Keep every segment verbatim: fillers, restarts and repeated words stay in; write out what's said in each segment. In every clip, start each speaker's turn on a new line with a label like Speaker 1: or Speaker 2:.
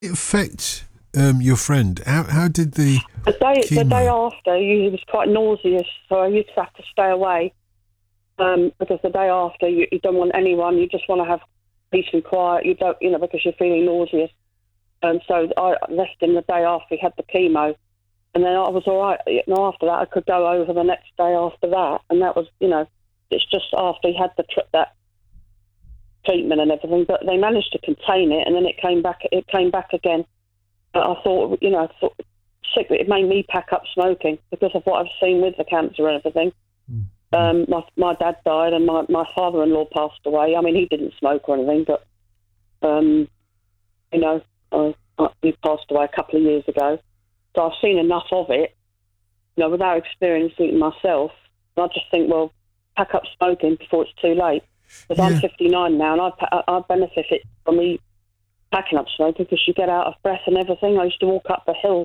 Speaker 1: it affect um, your friend? How how did the
Speaker 2: The day,
Speaker 1: chemo...
Speaker 2: the day after, he was quite nauseous, so I used to have to stay away um, because the day after, you, you don't want anyone. You just want to have peace and quiet. You don't, you know, because you're feeling nauseous. And so I left him the day after he had the chemo, and then I was all right. You know, after that, I could go over the next day after that, and that was, you know, it's just after he had the tri- that treatment and everything. But they managed to contain it, and then it came back. It came back again. But I thought, you know, I thought, sick. It made me pack up smoking because of what I've seen with the cancer and everything. Mm. Um, my my dad died, and my, my father-in-law passed away. I mean, he didn't smoke or anything, but um, you know, uh, he passed away a couple of years ago. So I've seen enough of it, you know, without experiencing it myself. And I just think, well, pack up smoking before it's too late. Because yeah. I'm fifty-nine now, and I I benefit from me packing up smoking because you get out of breath and everything. I used to walk up the hill,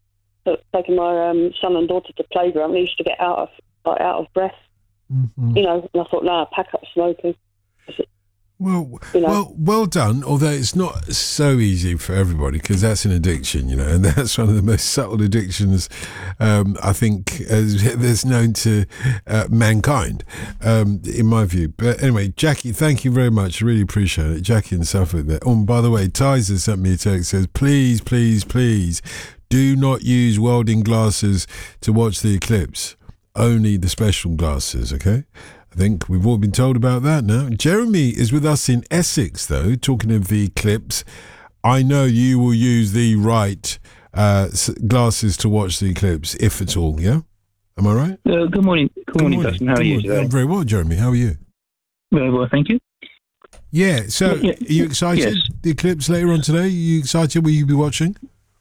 Speaker 2: taking my um, son and daughter to playground, and I used to get out of like, out of breath. Mm-hmm. You know, and I thought, no, nah, pack up smoking. It,
Speaker 1: well,
Speaker 2: you know.
Speaker 1: well, well done. Although it's not so easy for everybody because that's an addiction, you know, and that's one of the most subtle addictions um, I think uh, that's known to uh, mankind, um, in my view. But anyway, Jackie, thank you very much. I really appreciate it. Jackie in Suffolk there. Oh, and by the way, Tyser sent me a text. Says, please, please, please, do not use welding glasses to watch the eclipse. Only the special glasses, okay? I think we've all been told about that now. Jeremy is with us in Essex, though, talking of the eclipse. I know you will use the right uh, glasses to watch the eclipse, if at all, yeah? Am I right?
Speaker 3: Uh, good morning. Good, good morning, Dustin. How good are you today?
Speaker 1: I'm very well, Jeremy. How are you?
Speaker 3: Very well, thank you.
Speaker 1: Yeah, so yeah, are you excited? Yes. The eclipse later on today? Are you excited? Will you be watching?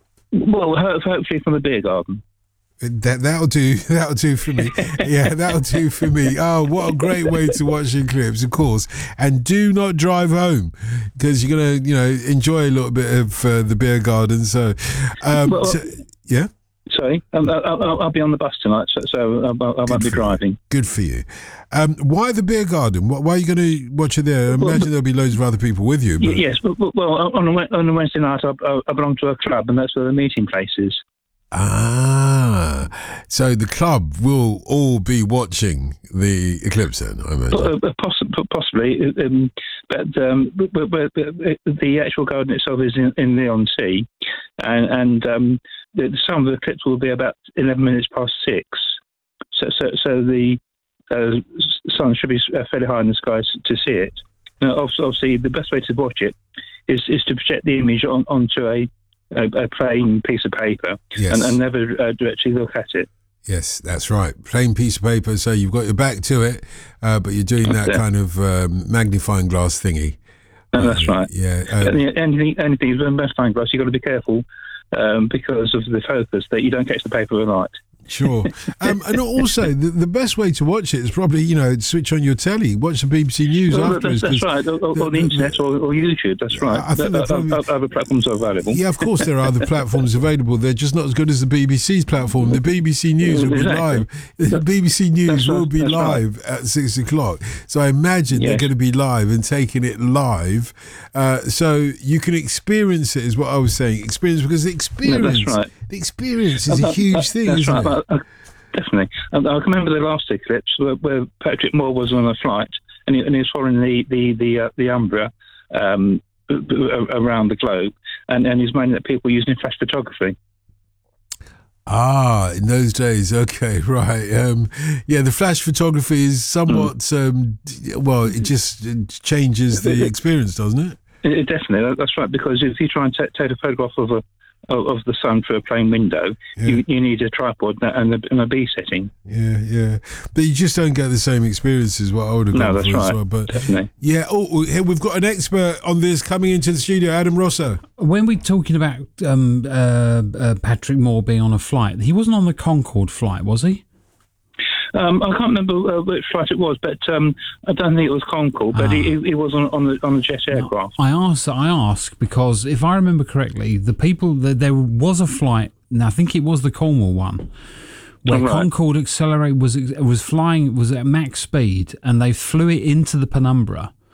Speaker 3: Well, hopefully from the beer garden.
Speaker 1: That that'll do. That'll do for me. Yeah, that'll do for me. Oh, what a great way to watch the eclipse, of course. And do not drive home because you're gonna, you know, enjoy a little bit of uh, the beer garden. So, um,
Speaker 3: well,
Speaker 1: so yeah.
Speaker 3: Sorry, I'll, I'll, I'll be on the bus tonight, so, so I, I won't be driving.
Speaker 1: You. Good for you. Um, why the beer garden? Why are you going to watch it there? I imagine well, there'll be loads of other people with you. But...
Speaker 3: Yes, well, on a, on a Wednesday night, I, I belong to a club, and that's where the meeting place is.
Speaker 1: Ah, so the club will all be watching the eclipse then, I imagine.
Speaker 3: Uh, poss- possibly, um, but, um, but, but, but the actual garden itself is in, in Leigh-on-Sea, and, and um, the, some of the eclipse will be about eleven minutes past six. So, so, so the uh, sun should be fairly high in the skies to see it. Now, obviously, the best way to watch it is, is to project the image on, onto a A, a plain piece of paper, yes. and, and never uh, directly look at it.
Speaker 1: Yes, that's right. Plain piece of paper, so you've got your back to it, uh, but you're doing that yeah. kind of um, magnifying glass thingy.
Speaker 3: No, that's right.
Speaker 1: Yeah. Um,
Speaker 3: anything, anything with a magnifying glass, you've got to be careful um, because of the focus that you don't catch the paper with light.
Speaker 1: Sure. Um, and also, the, the best way to watch it is probably, you know, switch on your telly, watch the B B C News
Speaker 3: well,
Speaker 1: afterwards.
Speaker 3: That's, that's right, or, or the, the internet or, or YouTube, that's right. I think the, probably, other platforms are available.
Speaker 1: Yeah, of course there are other platforms available. They're just not as good as the B B C's platform. The B B C News will exactly. be live. The B B C News that's will right, be live right. at six o'clock. So I imagine yes. they're going to be live and taking it live. Uh, so you can experience it, is what I was saying. Experience, because the experience,
Speaker 3: yeah, that's right.
Speaker 1: the experience is a huge thing,
Speaker 3: that's
Speaker 1: isn't
Speaker 3: right.
Speaker 1: it?
Speaker 3: Uh, definitely. I, I can remember the last eclipse where, where Patrick Moore was on a flight and he, and he was following the the the, uh, the umbra um, b- b- around the globe, and, and he's mainly that people were using flash photography.
Speaker 1: Ah, in those days, okay, right. Um, yeah, the flash photography is somewhat, mm. um, well, it just it changes the experience, doesn't it?
Speaker 3: It, it definitely, that's right, because if you try and t- take a photograph of a of the sun through a plain window, yeah. you, you need a tripod and a, and a B setting.
Speaker 1: Yeah, yeah. But you just don't get the same experience as what I would have
Speaker 3: no,
Speaker 1: gone
Speaker 3: that's
Speaker 1: for
Speaker 3: right.
Speaker 1: as well. But
Speaker 3: definitely.
Speaker 1: Yeah, oh, here we've got an expert on this coming into the studio, Adam Rosso.
Speaker 4: When we're talking about um, uh, uh, Patrick Moore being on a flight, he wasn't on the Concorde flight, was he?
Speaker 3: Um, I can't remember uh, which flight it was, but um, I don't think it was Concorde, but ah. he, he was on, on the on the jet aircraft.
Speaker 4: I ask, I ask because if I remember correctly, the people that there was a flight, and I think it was the Cornwall one, where oh, right. Concorde Accelerate was was flying was at max speed, and they flew it into the penumbra.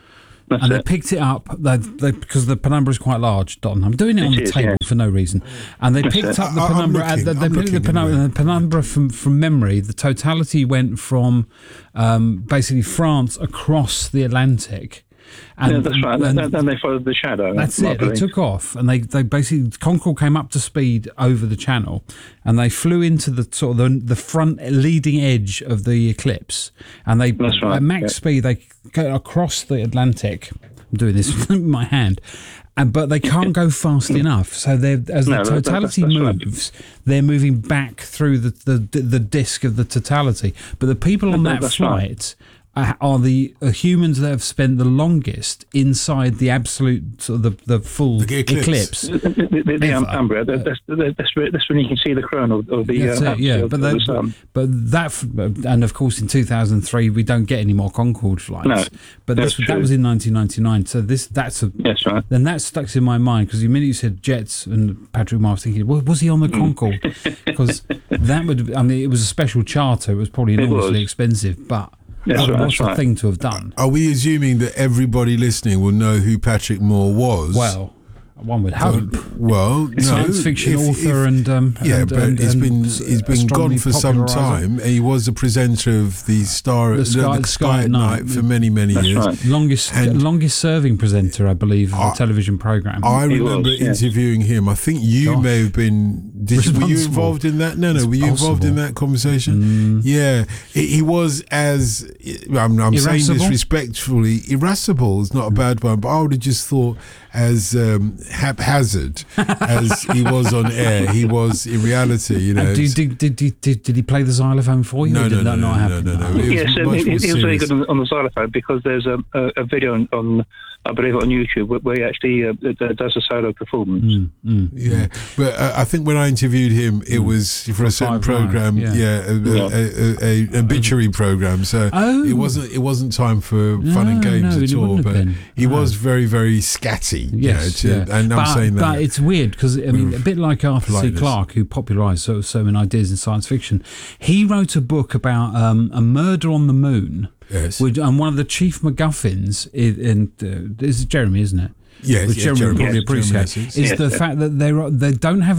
Speaker 3: That's
Speaker 4: and
Speaker 3: it.
Speaker 4: they picked it up they, they, because the penumbra is quite large, Don. I'm doing it on
Speaker 3: It
Speaker 4: the
Speaker 3: is,
Speaker 4: table
Speaker 3: yeah.
Speaker 4: for no reason. And they
Speaker 3: That's
Speaker 4: picked
Speaker 3: it.
Speaker 4: up the
Speaker 1: I- I'm
Speaker 4: penumbra.
Speaker 1: looking,
Speaker 4: they they
Speaker 1: I'm
Speaker 4: picked the
Speaker 1: looking
Speaker 4: penumbra,
Speaker 1: anyway.
Speaker 4: the penumbra from, from memory. The totality went from um, basically France across the Atlantic. And,
Speaker 3: Yeah, that's right.
Speaker 4: and-
Speaker 3: And then they followed the shadow.
Speaker 4: That's
Speaker 3: I
Speaker 4: it. They
Speaker 3: believe.
Speaker 4: took off, and they, they basically Concorde came up to speed over the channel, and they flew into the sort of the, the front leading edge of the eclipse, and they
Speaker 3: That's right,
Speaker 4: at max
Speaker 3: yeah.
Speaker 4: speed they go across the Atlantic. I'm doing this with my hand. And, but they can't go fast enough. So they're, as
Speaker 3: No,
Speaker 4: the
Speaker 3: that- that-
Speaker 4: totality
Speaker 3: that's right.
Speaker 4: moves, they're moving back through the, the the disc of the totality. But the people on
Speaker 3: No,
Speaker 4: that
Speaker 3: that's right.
Speaker 4: flight are, are the uh, humans that have spent the longest inside the absolute, sort of the, the full
Speaker 1: The eclipse.
Speaker 4: eclipse.
Speaker 3: The, the, the, the um,
Speaker 4: Ever.
Speaker 3: umbra, that- that's, that's, where- that's when you can see the crown of, of the,
Speaker 4: That's
Speaker 3: uh,
Speaker 4: it, yeah.
Speaker 3: of,
Speaker 4: But,
Speaker 3: of
Speaker 4: they,
Speaker 3: the sun.
Speaker 4: but that, f- and of course, in two thousand three, we don't get any more Concorde flights.
Speaker 3: No,
Speaker 4: but
Speaker 3: that's
Speaker 4: this, that
Speaker 3: true.
Speaker 4: was in nineteen ninety-nine. So this, that's a.
Speaker 3: That's right.
Speaker 4: Then that stuck in my mind because the minute you said jets and Patrick Moore, I was thinking, well, was he on the
Speaker 3: Mm.
Speaker 4: Concorde? Because that would, I mean, it was a special charter. It was probably
Speaker 3: It
Speaker 4: enormously
Speaker 3: was.
Speaker 4: expensive, but
Speaker 3: That's
Speaker 4: it
Speaker 3: right,
Speaker 4: was
Speaker 3: that's
Speaker 4: a
Speaker 3: right.
Speaker 4: thing to have done.
Speaker 1: Are we assuming that everybody listening will know who Patrick Moore was?
Speaker 4: Well, one would hope.
Speaker 1: Well, no.
Speaker 4: Science fiction
Speaker 1: if-
Speaker 4: author
Speaker 1: if-
Speaker 4: and um,
Speaker 1: yeah,
Speaker 4: and,
Speaker 1: but
Speaker 4: and,
Speaker 1: he's
Speaker 4: and
Speaker 1: been he's been
Speaker 4: astronomy
Speaker 1: gone for some
Speaker 4: populariser.
Speaker 1: time. And he was the presenter of the Star
Speaker 4: The
Speaker 1: the
Speaker 4: Sky-
Speaker 1: the
Speaker 4: Sky
Speaker 1: Sky
Speaker 4: at
Speaker 1: at
Speaker 4: Night.
Speaker 1: Night for many many
Speaker 3: That's
Speaker 1: years.
Speaker 3: right.
Speaker 4: Longest
Speaker 1: And-
Speaker 4: longest serving presenter, I believe, of
Speaker 1: I-
Speaker 4: a television program.
Speaker 1: I
Speaker 3: He
Speaker 1: remember
Speaker 3: was, yes.
Speaker 1: interviewing him. I think you
Speaker 4: Gosh.
Speaker 1: may have been. Did you, were you
Speaker 4: Responsible.
Speaker 1: involved in that? No, no.
Speaker 4: It's
Speaker 1: Were you involved in
Speaker 4: possible.
Speaker 1: that conversation? Yeah, he, he was as I'm, I'm saying this
Speaker 4: Irascible?
Speaker 1: respectfully. Irascible is not a bad one, but I would have just thought as um, haphazard as he was on air. He was in reality. You know.
Speaker 4: Uh, did, did, did, did, did, did he play the xylophone for you?
Speaker 1: No,
Speaker 4: or did
Speaker 1: no,
Speaker 4: that
Speaker 1: no,
Speaker 4: not
Speaker 1: no,
Speaker 4: happen?
Speaker 1: no, no, no. It was
Speaker 3: Yes,
Speaker 1: much
Speaker 3: um,
Speaker 1: more
Speaker 3: it, it was very
Speaker 1: serious.
Speaker 3: good on, on the xylophone because there's a, a, a video on, on, I believe, on YouTube where, where he actually uh, uh, does a solo performance.
Speaker 4: Mm, mm.
Speaker 1: Yeah, but uh, I think when I interviewed him, it was for a certain
Speaker 4: Five Live,
Speaker 1: program,
Speaker 4: yeah.
Speaker 1: yeah, a, a, a, a obituary program. So
Speaker 4: Oh.
Speaker 1: it wasn't it wasn't time for fun and
Speaker 4: No,
Speaker 1: games
Speaker 4: no,
Speaker 1: at
Speaker 4: it
Speaker 1: all.
Speaker 4: wouldn't have
Speaker 1: But
Speaker 4: been.
Speaker 1: he
Speaker 4: No.
Speaker 1: was very very scatty. you
Speaker 4: Yes,
Speaker 1: know,
Speaker 4: yeah.
Speaker 1: to, and I'm
Speaker 4: but,
Speaker 1: saying that.
Speaker 4: but it's weird because I mean, a bit like Arthur C.
Speaker 1: politeness.
Speaker 4: Clarke, who popularised so, so many ideas in science fiction. He wrote a book about um, a murder on the moon,
Speaker 1: Yes.
Speaker 4: which, and one of the chief MacGuffins in, in uh, this is Jeremy, isn't it?
Speaker 1: Yes,
Speaker 4: Which
Speaker 1: yeah,
Speaker 4: Jeremy
Speaker 1: Jeremy-
Speaker 4: probably
Speaker 1: yes,
Speaker 4: appreciates
Speaker 1: Jeremy, yes.
Speaker 4: is
Speaker 3: Yes,
Speaker 4: the
Speaker 3: yeah.
Speaker 4: fact that they they don't have